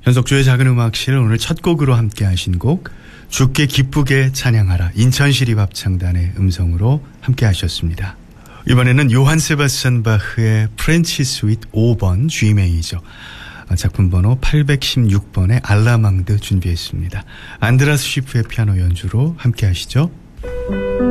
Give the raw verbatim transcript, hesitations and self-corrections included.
현석주의 작은 음악실 오늘 첫 곡으로 함께 하신 곡 주께 기쁘게 찬양하라 인천시립합창단의 음성으로 함께 하셨습니다. 이번에는 요한 세바스찬 바흐의 프렌치 스윗 오 번 G 메이저 작품 번호 팔백십육 번의 알라망드 준비했습니다. 안드라스 쉬프의 피아노 연주로 함께 하시죠.